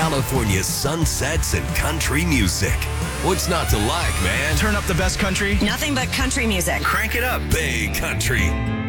California's sunsets and country music. What's not to like, man? Turn up the best country. Nothing but country music. Crank it up, Bay Country.